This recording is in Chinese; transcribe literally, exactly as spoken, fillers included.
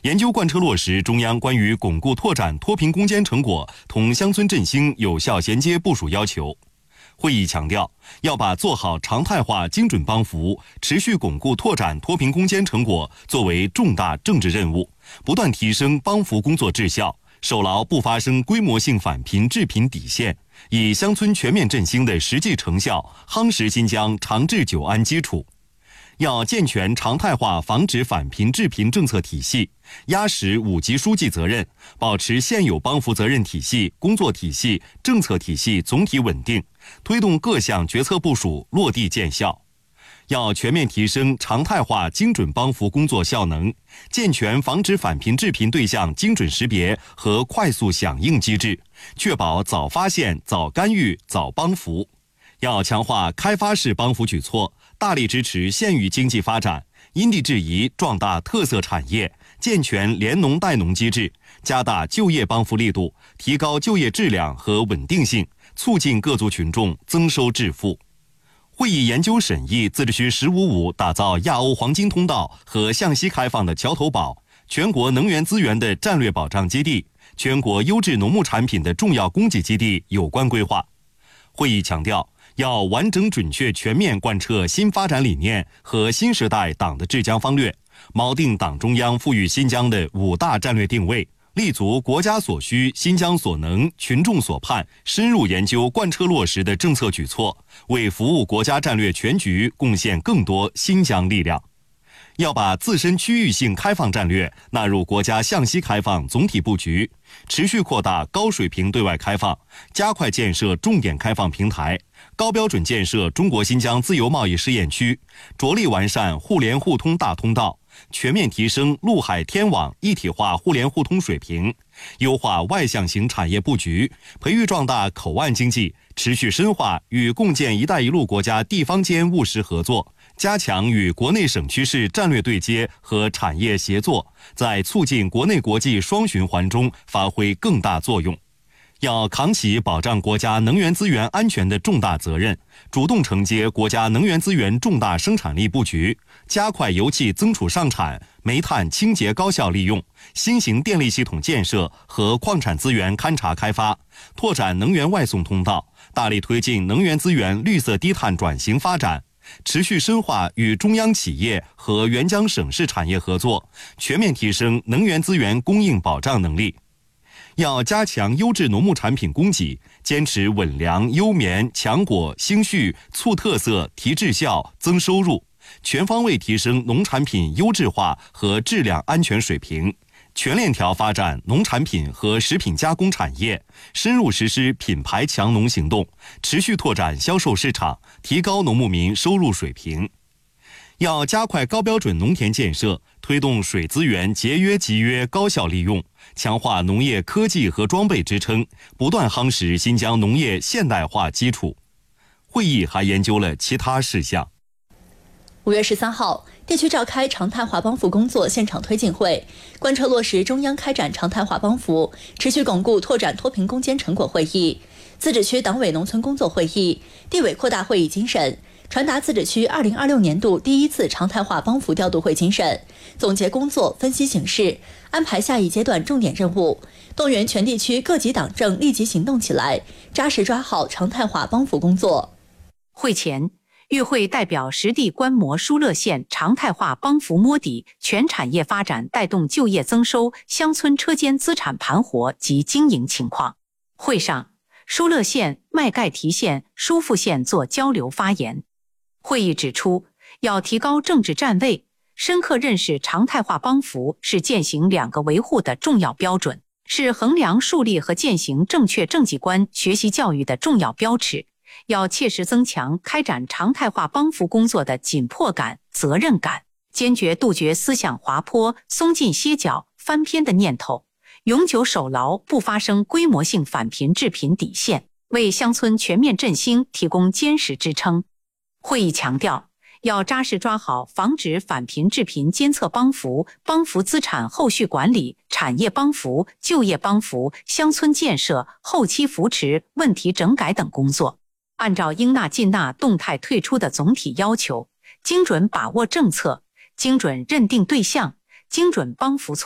研究贯彻落实中央关于巩固拓展脱贫攻坚成果同乡村振兴有效衔接部署要求。会议强调，要把做好常态化精准帮扶、持续巩固拓展脱贫攻坚成果作为重大政治任务，不断提升帮扶工作质效，守牢不发生规模性返贫致贫底线，以乡村全面振兴的实际成效夯实新疆长治久安基础。要健全常态化防止返贫致贫政策体系，压实五级书记责任，保持现有帮扶责任体系、工作体系、政策体系总体稳定，推动各项决策部署落地见效。要全面提升常态化精准帮扶工作效能，健全防止返贫致贫对象精准识别和快速响应机制，确保早发现、早干预、早帮扶。要强化开发式帮扶举措，大力支持县域经济发展，因地制宜壮大特色产业，健全联农带农机制，加大就业帮扶力度，提高就业质量和稳定性，促进各族群众增收致富。会议研究审议自治区“十五五”打造亚欧黄金通道和向西开放的桥头堡，全国能源资源的战略保障基地，全国优质农牧产品的重要供给基地有关规划。会议强调，要完整准确全面贯彻新发展理念和新时代党的治疆方略，锚定党中央赋予新疆的五大战略定位，立足国家所需、新疆所能、群众所盼，深入研究贯彻落实的政策举措，为服务国家战略全局贡献更多新疆力量。要把自身区域性开放战略纳入国家向西开放总体布局，持续扩大高水平对外开放，加快建设重点开放平台，高标准建设中国新疆自由贸易试验区，着力完善互联互通大通道，全面提升陆海天网一体化互联互通水平，优化外向型产业布局，培育壮大口岸经济，持续深化与共建“一带一路”国家地方间务实合作，加强与国内省区市战略对接和产业协作，在促进国内国际双循环中发挥更大作用。要扛起保障国家能源资源安全的重大责任，主动承接国家能源资源重大生产力布局，加快油气增储上产、煤炭清洁高效利用、新型电力系统建设和矿产资源勘察开发，拓展能源外送通道，大力推进能源资源绿色低碳转型发展，持续深化与中央企业和援疆省市产业合作，全面提升能源资源供应保障能力。要加强优质农牧产品供给，坚持稳粮、优棉、强果、兴畜、促特色、提质效、增收入，全方位提升农产品优质化和质量安全水平，全链条发展农产品和食品加工产业，深入实施品牌强农行动，持续拓展销售市场，提高农牧民收入水平。要加快高标准农田建设，推动水资源节约集约高效利用，强化农业科技和装备支撑，不断夯实新疆农业现代化基础。会议还研究了其他事项。 五月十三号，地区召开常态化帮扶工作现场推进会，贯彻落实中央开展常态化帮扶、持续巩固拓展脱贫攻坚成果会议、自治区党委农村工作会议、地委扩大会议精神，传达自治区二零二六年度第一次常态化帮扶调度会精神，总结工作，分析形势，安排下一阶段重点任务，动员全地区各级党政立即行动起来，扎实抓好常态化帮扶工作。 会前，与会代表实地观摩疏勒县常态化帮扶摸底、全产业发展带动就业增收、乡村车间资产盘活及经营情况。会上，疏勒县、麦盖提县、疏附县作交流发言。会议指出，要提高政治站位，深刻认识常态化帮扶是践行两个维护的重要标准，是衡量树立和践行正确政绩观学习教育的重要标尺。要切实增强开展常态化帮扶工作的紧迫感、责任感，坚决杜绝思想滑坡、松劲歇脚、翻篇的念头，永久守牢不发生规模性返贫致贫底线，为乡村全面振兴提供坚实支撑。会议强调，要扎实抓好防止返贫致贫监测帮扶、帮扶资产后续管理、产业帮扶、就业帮扶、乡村建设、后期扶持、问题整改等工作，按照应纳尽纳动态退出的总体要求，精准把握政策，精准认定对象，精准帮扶措